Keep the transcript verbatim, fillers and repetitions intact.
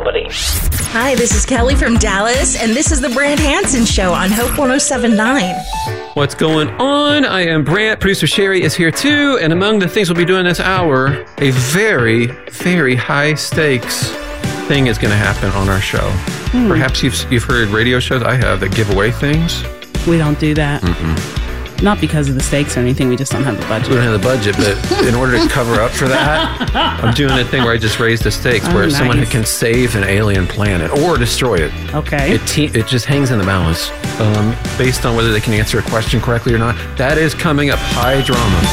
reality. Hi, this is Kelly from Dallas, and this is the Brant Hansen Show on Hope one oh seven point nine. What's going on? I am Brant. Producer Sherry is here too. And among the things we'll be doing this hour, a very, very high stakes thing is going to happen on our show. Hmm. Perhaps you've you've heard radio shows I have that give away things. We don't do that. Mm-mm. Not because of the stakes or anything. We just don't have the budget. We don't have the budget, but in order to cover up for that, I'm doing a thing where I just raise the stakes, Oh, where nice. someone can save an alien planet or destroy it. Okay. It te- it just hangs in the balance um, based on whether they can answer a question correctly or not. That is coming up. High drama.